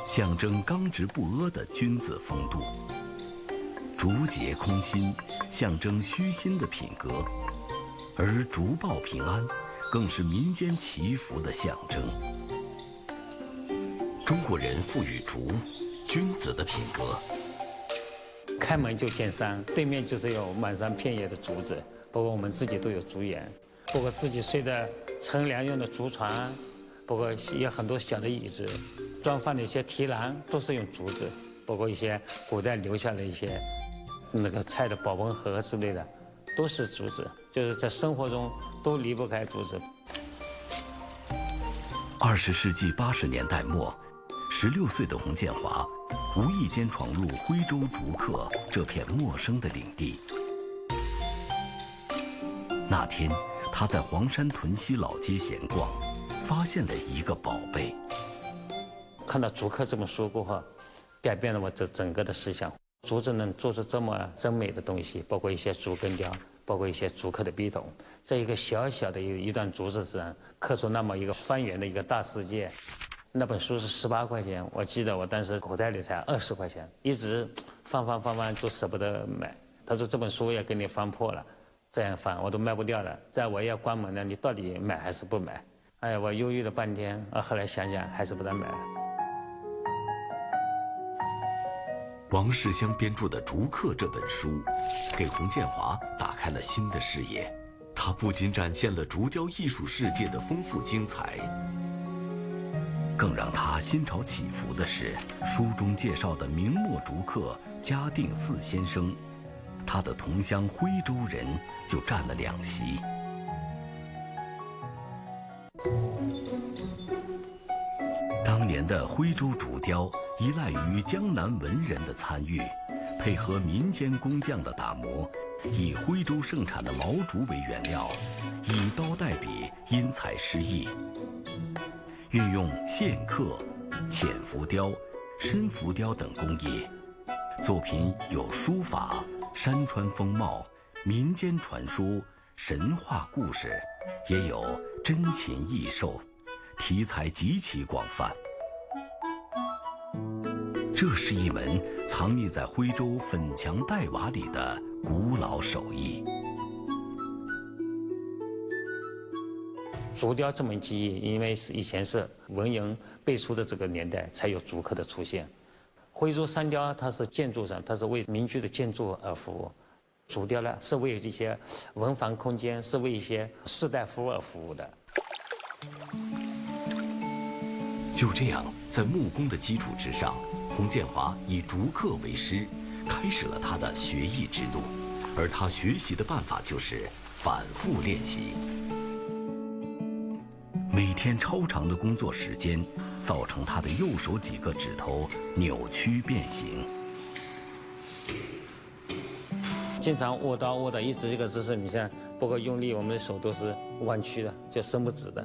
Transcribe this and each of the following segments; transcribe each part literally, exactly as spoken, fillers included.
象征刚直不阿的君子风度；竹节空心，象征虚心的品格；而竹报平安，更是民间祈福的象征。中国人赋予竹君子的品格。 开门就见山，对面就是有满山遍野的竹子，包括我们自己都有竹园，包括自己睡的乘凉用的竹床，包括也很多小的椅子，装饭的一些提篮都是用竹子，包括一些古代留下的一些那个菜的保温盒之类的，都是竹子，就是在生活中都离不开竹子。 二十世纪八十年代末，十六岁的洪建华无意间闯入徽州竹客这片陌生的领地。那天，他在黄山屯溪老街闲逛，发现了一个宝贝。 看到竹客这本书过后，改变了我这整个的思想。竹子能做出这么真美的东西，包括一些竹根雕，包括一些竹刻的笔筒，在一个小小的一一段竹子上刻出那么一个方圆的一个大世界。那本书是十八块钱，我记得我当时口袋里才二十块钱，一直翻翻翻翻就舍不得买。他说这本书要给你翻破了，这样翻我都卖不掉了，再我要关门了，你到底买还是不买？哎呀，我犹豫了半天，啊，后来想想还是不能买了。 王世襄编著的《竹客》这本书，给洪建华打开了新的视野。它不仅展现了竹雕艺术世界的丰富精彩，更让他心潮起伏的是，书中介绍的明末竹客嘉定四先生，他的同乡徽州人就占了两席。当年的徽州竹雕依赖于江南文人的参与，配合民间工匠的打磨，以徽州盛产的毛竹为原料，以刀代笔，因材施艺，运用线刻、浅浮雕、深浮雕等工艺，作品有书法、山川风貌、民间传说、神话故事，也有珍禽异兽，题材极其广泛。这是一门藏匿在徽州粉墙黛瓦里的古老手艺。 竹雕这门技艺，因为是以前是文人辈出的这个年代才有竹刻的出现。徽州山雕它是建筑上，它是为民居的建筑而服务；竹雕呢是为一些文房空间，是为一些士大夫而服务的。 就这样，在木工的基础之上，洪建华以竹刻为师，开始了他的学艺之路。而他学习的办法就是反复练习。每天超长的工作时间，造成他的右手几个指头扭曲变形。 经常握刀握的一直这个姿势，你像包括用力，我们的手都是弯曲的，就伸不直的。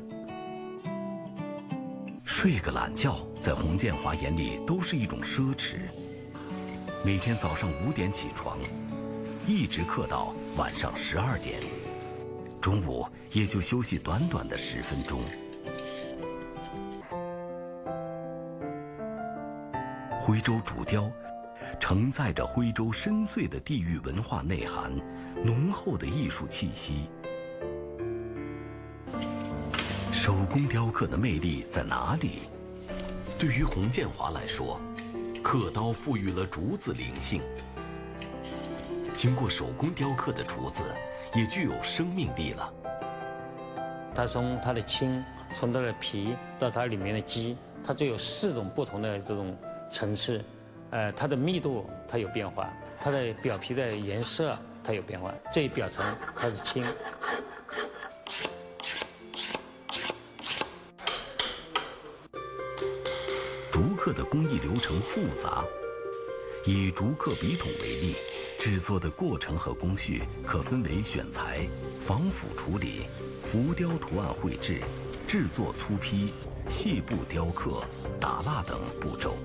睡个懒觉，在洪建华眼里都是一种奢侈。每天早上五点起床，一直刻到晚上十二点，中午也就休息短短的十分钟。徽州竹雕承载着徽州深邃的地域文化内涵，浓厚的艺术气息。手工雕刻的魅力在哪里？对于洪建华来说，刻刀赋予了竹子灵性。经过手工雕刻的竹子也具有生命力了。 它从它的青，从它的皮到它里面的基，它就有四种不同的这种层次。呃，它的密度它有变化，它的表皮的颜色它有变化。最表层它是青。 竹刻的工艺流程复杂，以竹刻笔筒为例，制作的过程和工序可分为选材、防腐处理、浮雕图案绘制、制作粗坯、细部雕刻、打蜡等步骤。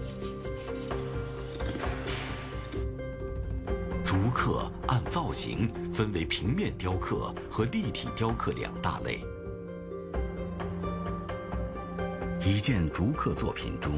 竹刻按造型分为平面雕刻和立体雕刻两大类。一件竹刻作品中，